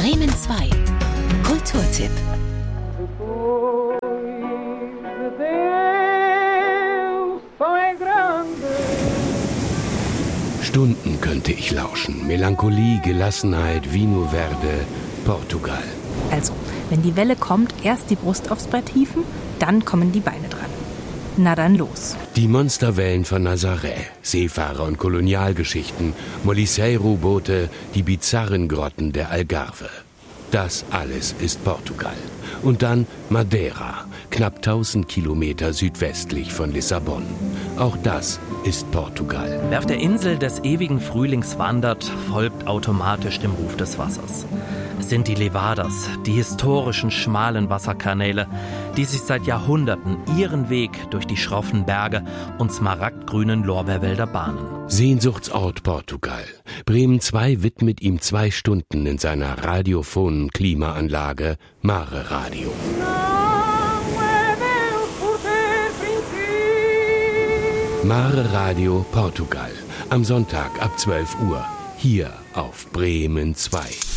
Bremen 2. Kulturtipp. Stunden könnte ich lauschen. Melancholie, Gelassenheit, Vino Verde, Portugal. Also, wenn die Welle kommt, erst die Brust aufs Brett hieven, dann kommen die Beine dran. Na dann los. Die Monsterwellen von Nazaré, Seefahrer- und Kolonialgeschichten, Molisseiro-Boote, die bizarren Grotten der Algarve. Das alles ist Portugal. Und dann Madeira, knapp 1000 Kilometer südwestlich von Lissabon. Auch das ist Portugal. Wer auf der Insel des ewigen Frühlings wandert, folgt automatisch dem Ruf des Wassers. Es sind die Levadas, die historischen schmalen Wasserkanäle, die sich seit Jahrhunderten ihren Weg durch die schroffen Berge und smaragdgrünen Lorbeerwälder bahnen. Sehnsuchtsort Portugal. Bremen 2 widmet ihm 2 Stunden in seiner radiophonen Klimaanlage Mare Radio. Mare Radio Portugal. Am Sonntag ab 12 Uhr. Hier auf Bremen 2.